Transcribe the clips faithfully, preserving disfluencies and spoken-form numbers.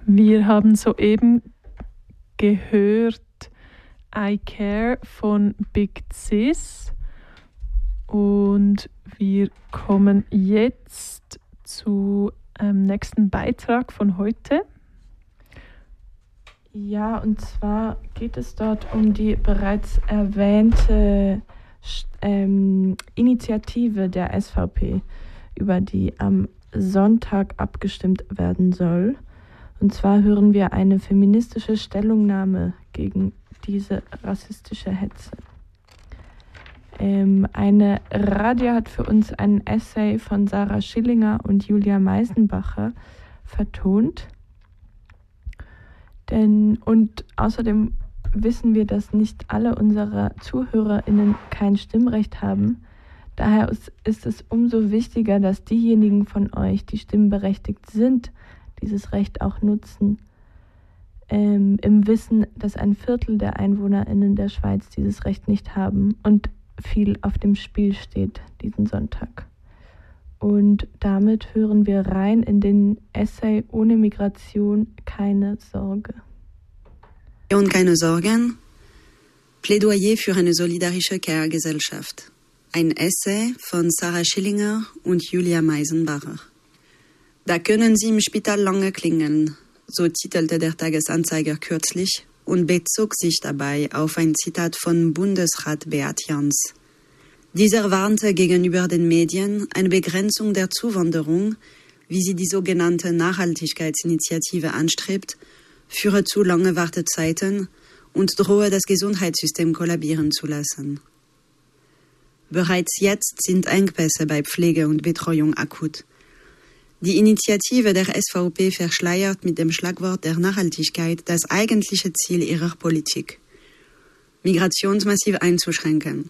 Wir haben soeben gehört I Care von Big Sis und wir kommen jetzt zu ähm, nächsten Beitrag von heute. Ja, und zwar geht es dort um die bereits erwähnte ähm, Initiative der S V P, über die am Sonntag abgestimmt werden soll. Und zwar hören wir eine feministische Stellungnahme gegen diese rassistische Hetze. Ähm, eine Radia hat für uns einen Essay von Sarah Schillinger und Julia Meisenbacher vertont. Denn, und außerdem wissen wir, dass nicht alle unserer ZuhörerInnen kein Stimmrecht haben. Daher ist, ist es umso wichtiger, dass diejenigen von euch, die stimmberechtigt sind, dieses Recht auch nutzen, ähm, im Wissen, dass ein Viertel der EinwohnerInnen der Schweiz dieses Recht nicht haben und viel auf dem Spiel steht diesen Sonntag. Und damit hören wir rein in den Essay Ohne Migration keine Sorge. Und keine Sorgen. Plädoyer für eine solidarische Care-Gesellschaft. Ein Essay von Sarah Schillinger und Julia Meisenbacher. Da können Sie im Spital lange klingeln, so titelte der Tagesanzeiger kürzlich und bezog sich dabei auf ein Zitat von Bundesrat Beat Jans. Dieser warnte gegenüber den Medien, eine Begrenzung der Zuwanderung, wie sie die sogenannte Nachhaltigkeitsinitiative anstrebt, führe zu lange Wartezeiten und drohe das Gesundheitssystem kollabieren zu lassen. Bereits jetzt sind Engpässe bei Pflege und Betreuung akut. Die Initiative der S V P verschleiert mit dem Schlagwort der Nachhaltigkeit das eigentliche Ziel ihrer Politik: Migrationsmassiv einzuschränken.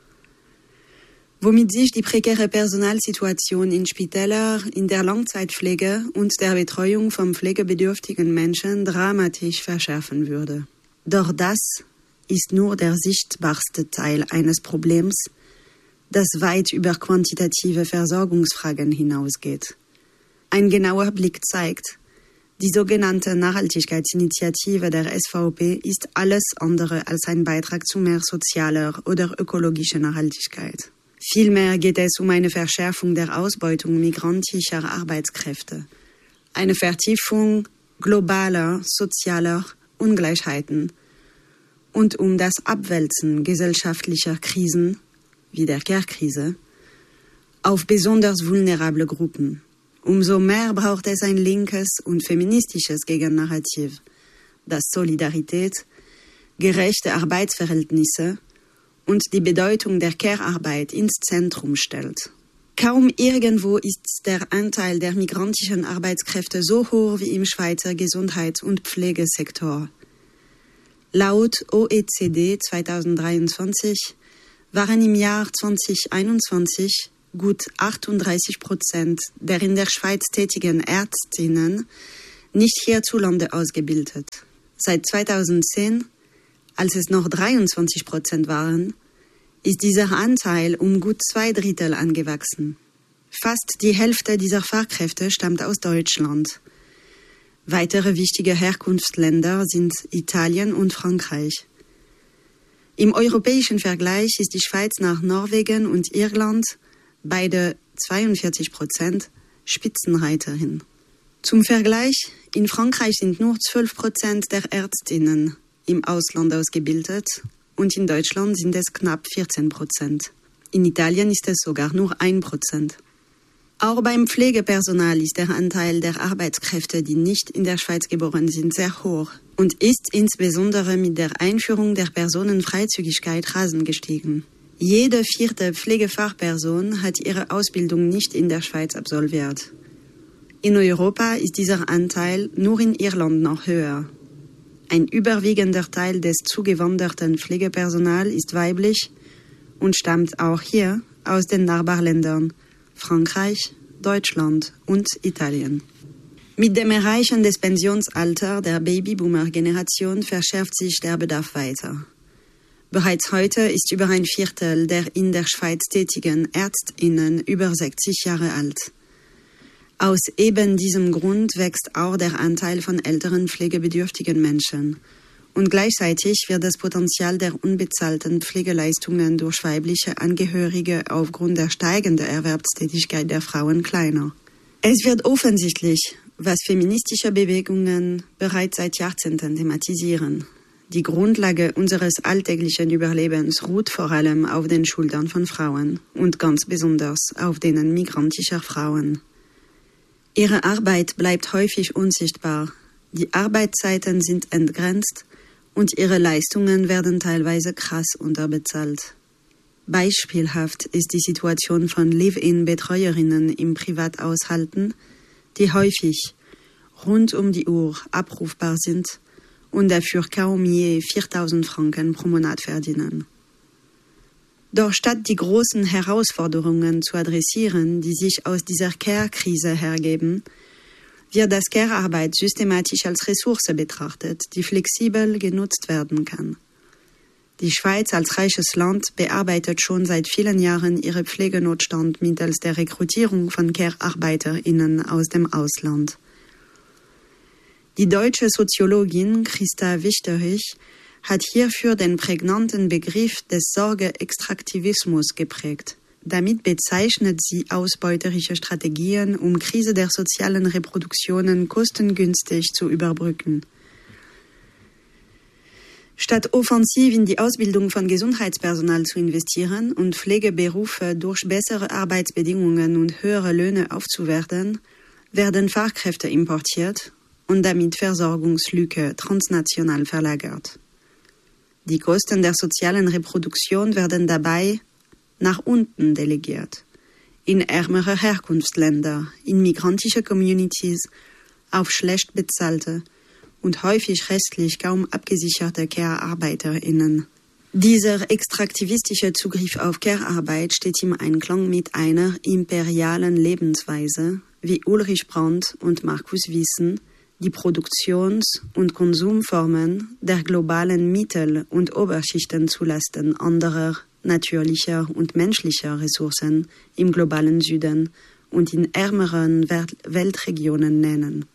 Womit sich die prekäre Personalsituation in Spitälern, in der Langzeitpflege und der Betreuung von pflegebedürftigen Menschen dramatisch verschärfen würde. Doch das ist nur der sichtbarste Teil eines Problems, das weit über quantitative Versorgungsfragen hinausgeht. Ein genauer Blick zeigt, die sogenannte Nachhaltigkeitsinitiative der S V P ist alles andere als ein Beitrag zu mehr sozialer oder ökologischer Nachhaltigkeit. Vielmehr geht es um eine Verschärfung der Ausbeutung migrantischer Arbeitskräfte, eine Vertiefung globaler sozialer Ungleichheiten und um das Abwälzen gesellschaftlicher Krisen, wie der Care-Krise, auf besonders vulnerable Gruppen. Umso mehr braucht es ein linkes und feministisches Gegennarrativ, das Solidarität, gerechte Arbeitsverhältnisse und die Bedeutung der Care-Arbeit ins Zentrum stellt. Kaum irgendwo ist der Anteil der migrantischen Arbeitskräfte so hoch wie im Schweizer Gesundheits- und Pflegesektor. Laut O E C D zweitausenddreiundzwanzig waren im Jahr zweitausendeinundzwanzig gut achtunddreißig Prozent der in der Schweiz tätigen Ärztinnen nicht hierzulande ausgebildet. Seit zweitausendzehn, als es noch dreiundzwanzig Prozent waren, ist dieser Anteil um gut zwei Drittel angewachsen. Fast die Hälfte dieser Fachkräfte stammt aus Deutschland. Weitere wichtige Herkunftsländer sind Italien und Frankreich. Im europäischen Vergleich ist die Schweiz nach Norwegen und Irland, beide zweiundvierzig Prozent, Spitzenreiterin. Zum Vergleich, in Frankreich sind nur zwölf Prozent der Ärztinnen im Ausland ausgebildet und in Deutschland sind es knapp vierzehn Prozent. In Italien ist es sogar nur ein Prozent. Auch beim Pflegepersonal ist der Anteil der Arbeitskräfte, die nicht in der Schweiz geboren sind, sehr hoch und ist insbesondere mit der Einführung der Personenfreizügigkeit rasant gestiegen. Jede vierte Pflegefachperson hat ihre Ausbildung nicht in der Schweiz absolviert. In Europa ist dieser Anteil nur in Irland noch höher. Ein überwiegender Teil des zugewanderten Pflegepersonals ist weiblich und stammt auch hier aus den Nachbarländern Frankreich, Deutschland und Italien. Mit dem Erreichen des Pensionsalters der Babyboomer-Generation verschärft sich der Bedarf weiter. Bereits heute ist über ein Viertel der in der Schweiz tätigen ÄrztInnen über sechzig Jahre alt. Aus eben diesem Grund wächst auch der Anteil von älteren pflegebedürftigen Menschen. Und gleichzeitig wird das Potenzial der unbezahlten Pflegeleistungen durch weibliche Angehörige aufgrund der steigenden Erwerbstätigkeit der Frauen kleiner. Es wird offensichtlich, was feministische Bewegungen bereits seit Jahrzehnten thematisieren. Die Grundlage unseres alltäglichen Überlebens ruht vor allem auf den Schultern von Frauen und ganz besonders auf denen migrantischer Frauen. Ihre Arbeit bleibt häufig unsichtbar, die Arbeitszeiten sind entgrenzt und ihre Leistungen werden teilweise krass unterbezahlt. Beispielhaft ist die Situation von Live-in-Betreuerinnen im Privathaushalten, die häufig rund um die Uhr abrufbar sind und dafür kaum je viertausend Franken pro Monat verdienen. Doch statt die großen Herausforderungen zu adressieren, die sich aus dieser Care-Krise hergeben, wird das Care-Arbeit systematisch als Ressource betrachtet, die flexibel genutzt werden kann. Die Schweiz als reiches Land bearbeitet schon seit vielen Jahren ihre Pflegenotstand mittels der Rekrutierung von Care-ArbeiterInnen aus dem Ausland. Die deutsche Soziologin Christa Wichterich hat hierfür den prägnanten Begriff des Sorge-Extraktivismus geprägt. Damit bezeichnet sie ausbeuterische Strategien, um Krise der sozialen Reproduktionen kostengünstig zu überbrücken. Statt offensiv in die Ausbildung von Gesundheitspersonal zu investieren und Pflegeberufe durch bessere Arbeitsbedingungen und höhere Löhne aufzuwerten, werden Fachkräfte importiert und damit Versorgungslücke transnational verlagert. Die Kosten der sozialen Reproduktion werden dabei nach unten delegiert, in ärmere Herkunftsländer, in migrantische Communities, auf schlecht bezahlte und häufig rechtlich kaum abgesicherte Care-ArbeiterInnen. Dieser extraktivistische Zugriff auf Care-Arbeit steht im Einklang mit einer imperialen Lebensweise, wie Ulrich Brandt und Markus wissen, die Produktions- und Konsumformen der globalen Mittel- und Oberschichten zulasten anderer natürlicher und menschlicher Ressourcen im globalen Süden und in ärmeren Weltregionen nennen.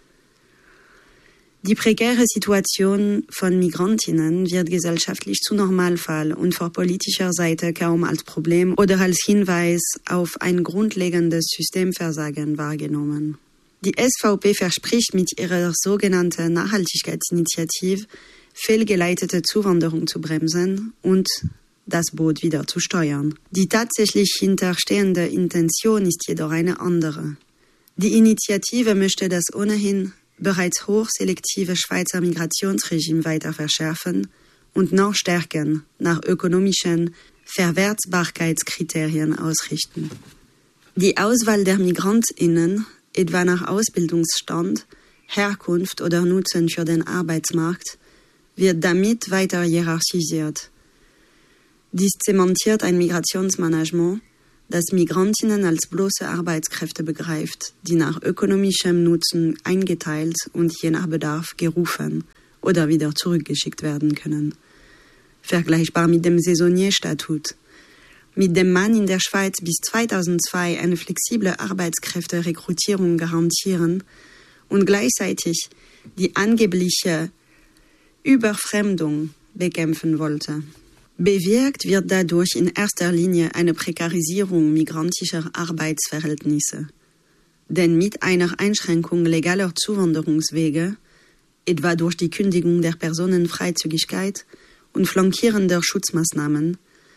Die prekäre Situation von Migrantinnen wird gesellschaftlich zu Normalfall und von politischer Seite kaum als Problem oder als Hinweis auf ein grundlegendes Systemversagen wahrgenommen. Die S V P verspricht mit ihrer sogenannten Nachhaltigkeitsinitiative, fehlgeleitete Zuwanderung zu bremsen und das Boot wieder zu steuern. Die tatsächlich hinterstehende Intention ist jedoch eine andere. Die Initiative möchte das ohnehin bereits hochselektive Schweizer Migrationsregime weiter verschärfen und noch stärker nach ökonomischen Verwertbarkeitskriterien ausrichten. Die Auswahl der MigrantInnen, etwa nach Ausbildungsstand, Herkunft oder Nutzen für den Arbeitsmarkt, wird damit weiter hierarchisiert. Dies zementiert ein Migrationsmanagement, das Migrantinnen als bloße Arbeitskräfte begreift, die nach ökonomischem Nutzen eingeteilt und je nach Bedarf gerufen oder wieder zurückgeschickt werden können. Vergleichbar mit dem Saisonierstatut, mit dem man in der Schweiz bis zweitausendzwei eine flexible Arbeitskräfterekrutierung garantieren und gleichzeitig die angebliche Überfremdung bekämpfen wollte. Bewirkt wird dadurch in erster Linie eine Prekarisierung migrantischer Arbeitsverhältnisse. Denn mit einer Einschränkung legaler Zuwanderungswege, etwa durch die Kündigung der Personenfreizügigkeit und flankierender Schutzmaßnahmen,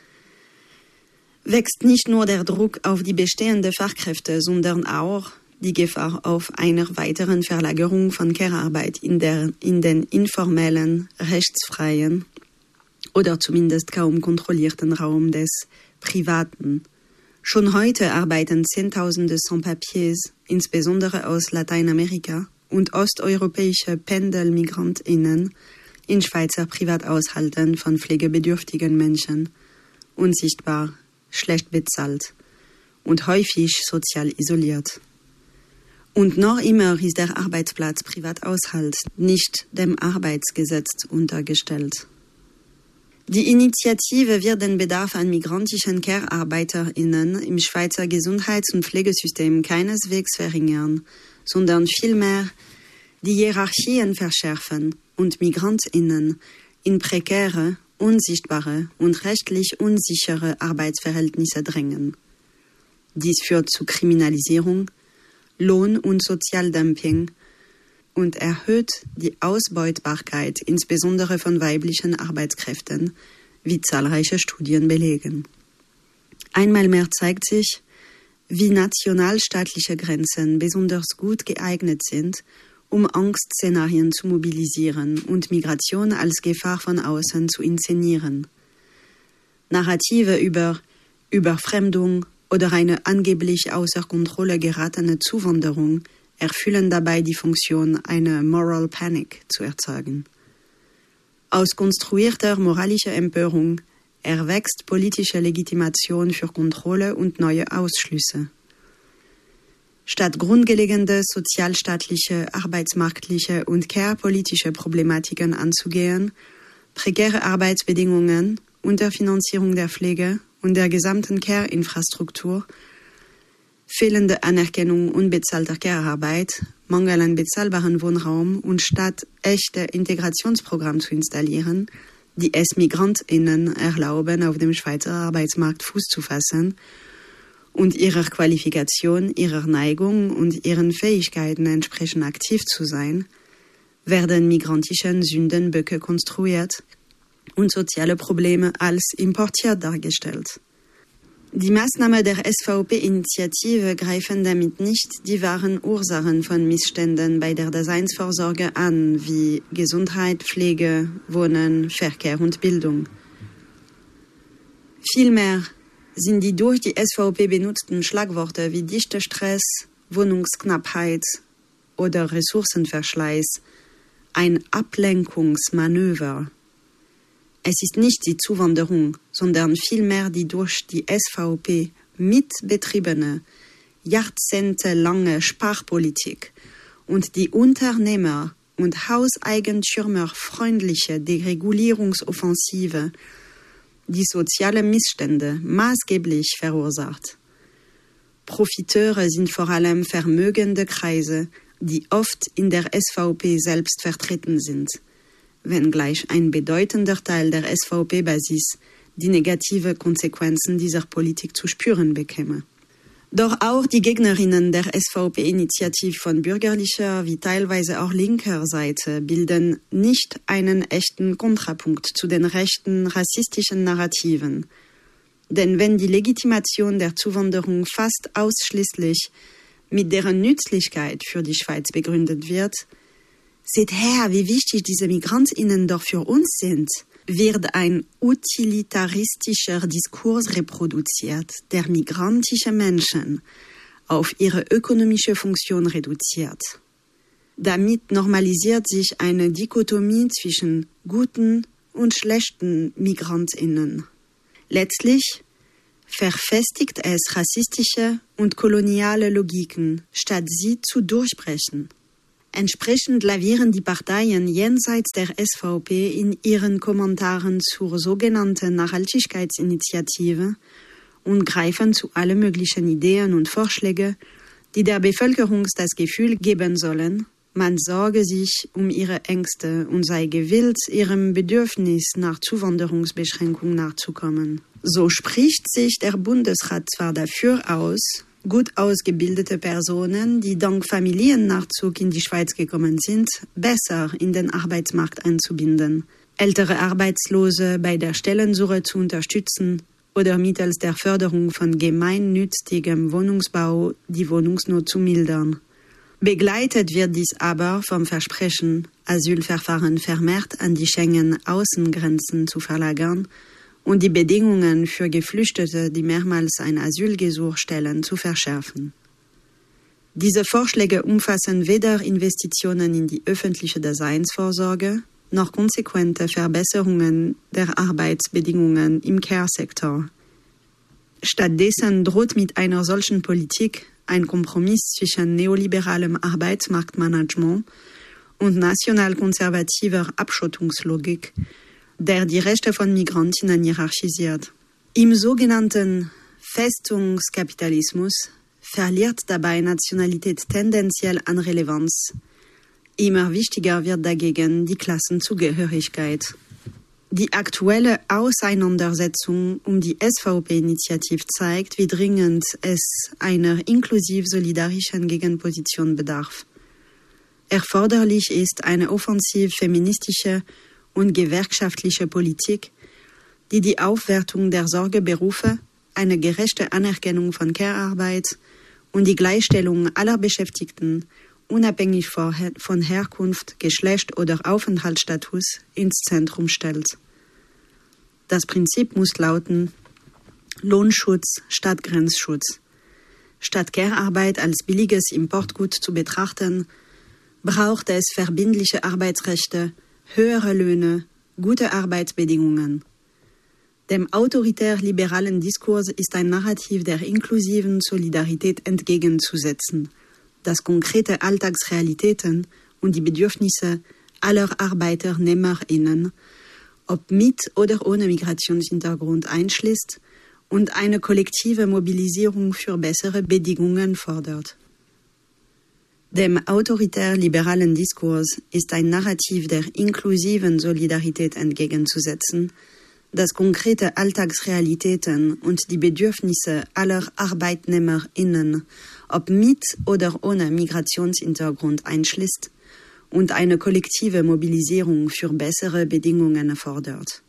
wächst nicht nur der Druck auf die bestehenden Fachkräfte, sondern auch die Gefahr auf einer weiteren Verlagerung von Care-Arbeit in, der, in den informellen, rechtsfreien oder zumindest kaum kontrollierten Raum des Privaten. Schon heute arbeiten Zehntausende Sans-Papiers, insbesondere aus Lateinamerika, und osteuropäische PendelmigrantInnen in Schweizer Privathaushalten von pflegebedürftigen Menschen, unsichtbar, schlecht bezahlt und häufig sozial isoliert. Und noch immer ist der Arbeitsplatz Privathaushalt nicht dem Arbeitsgesetz untergestellt. Die Initiative wird den Bedarf an migrantischen Care-ArbeiterInnen im Schweizer Gesundheits- und Pflegesystem keineswegs verringern, sondern vielmehr die Hierarchien verschärfen und MigrantInnen in prekäre, unsichtbare und rechtlich unsichere Arbeitsverhältnisse drängen. Dies führt zu Kriminalisierung, Lohn- und Sozialdumping und erhöht die Ausbeutbarkeit insbesondere von weiblichen Arbeitskräften, wie zahlreiche Studien belegen. Einmal mehr zeigt sich, wie nationalstaatliche Grenzen besonders gut geeignet sind, um Angstszenarien zu mobilisieren und Migration als Gefahr von außen zu inszenieren. Narrative über Überfremdung oder eine angeblich außer Kontrolle geratene Zuwanderung erfüllen dabei die Funktion, eine Moral Panic zu erzeugen. Aus konstruierter moralischer Empörung erwächst politische Legitimation für Kontrolle und neue Ausschlüsse. Statt grundlegende sozialstaatliche, arbeitsmarktliche und care-politische Problematiken anzugehen, prekäre Arbeitsbedingungen, Unterfinanzierung der Pflege und der gesamten Care-Infrastruktur, fehlende Anerkennung unbezahlter Care-Arbeit, Mangel an bezahlbaren Wohnraum und statt echte Integrationsprogramm zu installieren, die es MigrantInnen erlauben, auf dem Schweizer Arbeitsmarkt Fuß zu fassen und ihrer Qualifikation, ihrer Neigung und ihren Fähigkeiten entsprechend aktiv zu sein, werden migrantischen Sündenböcke konstruiert und soziale Probleme als importiert dargestellt. Die Maßnahmen der S V P-Initiative greifen damit nicht die wahren Ursachen von Missständen bei der Daseinsvorsorge an, wie Gesundheit, Pflege, Wohnen, Verkehr und Bildung. Vielmehr sind die durch die S V P benutzten Schlagworte wie dichter Stress, Wohnungsknappheit oder Ressourcenverschleiß ein Ablenkungsmanöver. Es ist nicht die Zuwanderung, sondern vielmehr die durch die S V P mitbetriebene, jahrzehntelange Sparpolitik und die Unternehmer- und Hauseigentümerfreundliche Deregulierungsoffensive, die soziale Missstände maßgeblich verursacht. Profiteure sind vor allem vermögende Kreise, die oft in der S V P selbst vertreten sind, wenngleich ein bedeutender Teil der S V P-Basis die negative Konsequenzen dieser Politik zu spüren bekäme. Doch auch die Gegnerinnen der S V P-Initiative von bürgerlicher wie teilweise auch linker Seite bilden nicht einen echten Kontrapunkt zu den rechten rassistischen Narrativen. Denn wenn die Legitimation der Zuwanderung fast ausschließlich mit deren Nützlichkeit für die Schweiz begründet wird, seht her, wie wichtig diese MigrantInnen doch für uns sind, wird ein utilitaristischer Diskurs reproduziert, der migrantische Menschen auf ihre ökonomische Funktion reduziert. Damit normalisiert sich eine Dichotomie zwischen guten und schlechten MigrantInnen. Letztlich verfestigt es rassistische und koloniale Logiken, statt sie zu durchbrechen. Entsprechend lavieren die Parteien jenseits der S V P in ihren Kommentaren zur sogenannten Nachhaltigkeitsinitiative und greifen zu allen möglichen Ideen und Vorschlägen, die der Bevölkerung das Gefühl geben sollen, man sorge sich um ihre Ängste und sei gewillt, ihrem Bedürfnis nach Zuwanderungsbeschränkung nachzukommen. So spricht sich der Bundesrat zwar dafür aus, gut ausgebildete Personen, die dank Familiennachzug in die Schweiz gekommen sind, besser in den Arbeitsmarkt einzubinden, ältere Arbeitslose bei der Stellensuche zu unterstützen oder mittels der Förderung von gemeinnützigem Wohnungsbau die Wohnungsnot zu mildern. Begleitet wird dies aber vom Versprechen, Asylverfahren vermehrt an die Schengen-Außengrenzen zu verlagern und die Bedingungen für Geflüchtete, die mehrmals ein Asylgesuch stellen, zu verschärfen. Diese Vorschläge umfassen weder Investitionen in die öffentliche Daseinsvorsorge noch konsequente Verbesserungen der Arbeitsbedingungen im Care-Sektor. Stattdessen droht mit einer solchen Politik ein Kompromiss zwischen neoliberalem Arbeitsmarktmanagement und nationalkonservativer Abschottungslogik der die Rechte von Migrantinnen hierarchisiert. Im sogenannten Festungskapitalismus verliert dabei Nationalität tendenziell an Relevanz. Immer wichtiger wird dagegen die Klassenzugehörigkeit. Die aktuelle Auseinandersetzung um die S V P-Initiative zeigt, wie dringend es einer inklusiv solidarischen Gegenposition bedarf. Erforderlich ist eine offensiv feministische und gewerkschaftliche Politik, die die Aufwertung der Sorgeberufe, eine gerechte Anerkennung von Care-Arbeit und die Gleichstellung aller Beschäftigten, unabhängig von Herkunft, Geschlecht oder Aufenthaltsstatus, ins Zentrum stellt. Das Prinzip muss lauten: Lohnschutz statt Grenzschutz. Statt Care-Arbeit als billiges Importgut zu betrachten, braucht es verbindliche Arbeitsrechte, höhere Löhne, gute Arbeitsbedingungen. Dem autoritär-liberalen Diskurs ist ein Narrativ der inklusiven Solidarität entgegenzusetzen, das konkrete Alltagsrealitäten und die Bedürfnisse aller ArbeiternehmerInnen, ob mit oder ohne Migrationshintergrund, einschließt und eine kollektive Mobilisierung für bessere Bedingungen fordert. Dem autoritär-liberalen Diskurs ist ein Narrativ der inklusiven Solidarität entgegenzusetzen, das konkrete Alltagsrealitäten und die Bedürfnisse aller ArbeitnehmerInnen, ob mit oder ohne Migrationshintergrund, einschließt und eine kollektive Mobilisierung für bessere Bedingungen fordert.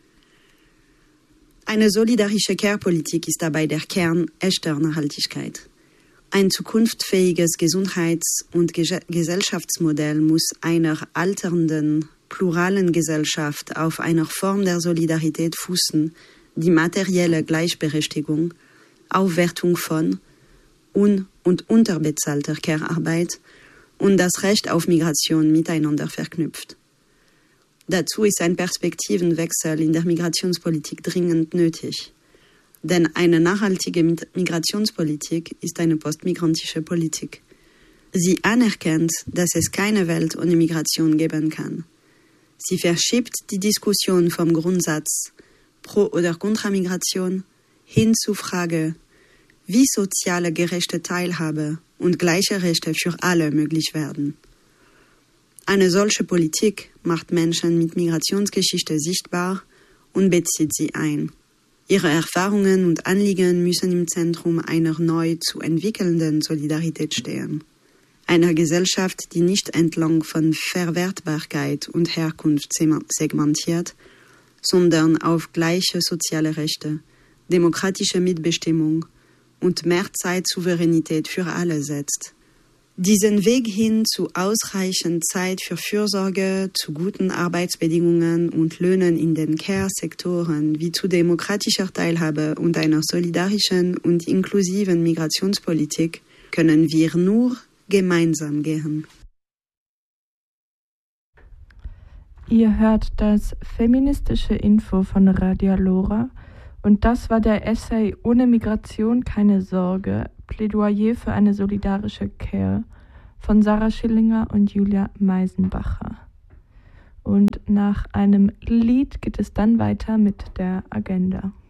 Eine solidarische Care-Politik ist dabei der Kern echter Nachhaltigkeit. Ein zukunftsfähiges Gesundheits- und Ge- Gesellschaftsmodell muss einer alternden, pluralen Gesellschaft auf einer Form der Solidarität fußen, die materielle Gleichberechtigung, Aufwertung von un- und unterbezahlter Care-Arbeit und das Recht auf Migration miteinander verknüpft. Dazu ist ein Perspektivenwechsel in der Migrationspolitik dringend nötig. Denn eine nachhaltige Migrationspolitik ist eine postmigrantische Politik. Sie anerkennt, dass es keine Welt ohne Migration geben kann. Sie verschiebt die Diskussion vom Grundsatz pro oder contra Migration hin zur Frage, wie soziale gerechte Teilhabe und gleiche Rechte für alle möglich werden. Eine solche Politik macht Menschen mit Migrationsgeschichte sichtbar und bezieht sie ein. Ihre Erfahrungen und Anliegen müssen im Zentrum einer neu zu entwickelnden Solidarität stehen. Einer Gesellschaft, die nicht entlang von Verwertbarkeit und Herkunft segmentiert, sondern auf gleiche soziale Rechte, demokratische Mitbestimmung und mehr Zeitsouveränität für alle setzt. Diesen Weg hin zu ausreichend Zeit für Fürsorge, zu guten Arbeitsbedingungen und Löhnen in den Care-Sektoren wie zu demokratischer Teilhabe und einer solidarischen und inklusiven Migrationspolitik können wir nur gemeinsam gehen. Ihr hört das feministische Info von Radio Lora und das war der Essay Ohne Migration keine Sorge, Plädoyer für eine solidarische Care von Sarah Schillinger und Julia Meisenbacher. Und nach einem Lied geht es dann weiter mit der Agenda.